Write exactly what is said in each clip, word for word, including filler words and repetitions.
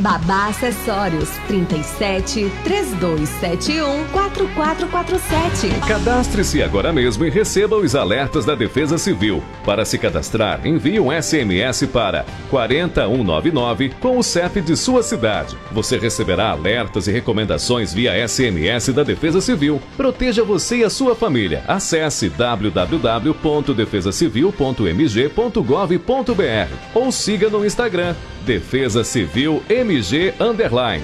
Babá Acessórios, trinta e sete, três dois sete um, quatro quatro quatro sete. Cadastre-se agora mesmo e receba os alertas da Defesa Civil. Para se cadastrar, envie um S M S para quatro um nove nove com o C E P de sua cidade. Você receberá alertas e recomendações via S M S da Defesa Civil. Proteja você e a sua família. Acesse w w w ponto defesa civil ponto m g ponto gov ponto b r ou siga no Instagram Defesa Civil M G underline.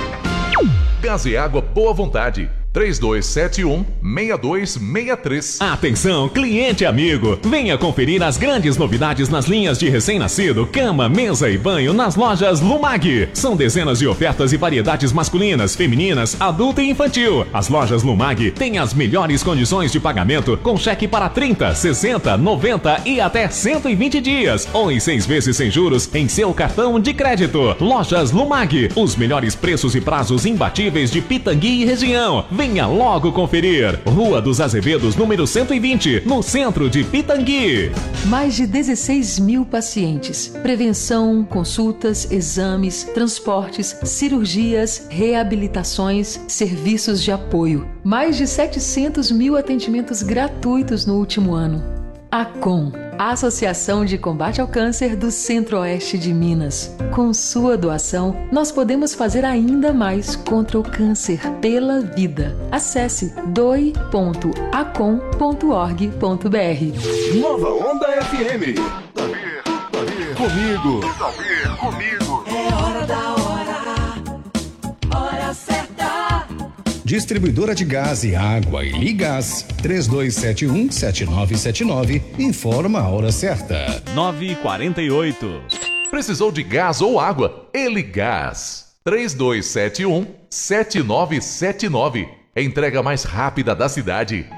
Gás e Água Boa Vontade. três dois sete um, seis dois seis três. Atenção, cliente amigo! Venha conferir as grandes novidades nas linhas de recém-nascido, cama, mesa e banho nas lojas Lumag. São dezenas de ofertas e variedades masculinas, femininas, adulta e infantil. As lojas Lumag têm as melhores condições de pagamento com cheque para trinta, sessenta, noventa e até cento e vinte dias. Ou em seis vezes sem juros em seu cartão de crédito. Lojas Lumag, os melhores preços e prazos imbatíveis de Pitangui e região. Venha logo conferir. Rua dos Azevedos, número cento e vinte, no centro de Pitangui. Mais de dezesseis mil pacientes. Prevenção, consultas, exames, transportes, cirurgias, reabilitações, serviços de apoio. Mais de setecentos mil atendimentos gratuitos no último ano. ACOM, a Associação de Combate ao Câncer do Centro-Oeste de Minas. Com sua doação, nós podemos fazer ainda mais contra o câncer pela vida. Acesse doe ponto acom ponto org ponto b r. Nova Onda F M. Davi, Davi, comigo. Davi, comigo. É hora da hora. Hora certa. Distribuidora de Gás e Água e Ligás, três dois sete um, sete nove sete nove, informa a hora certa. nove e quarenta e oito. Precisou de gás ou água? Ele Gás. três dois sete um, sete nove sete nove. Entrega mais rápida da cidade.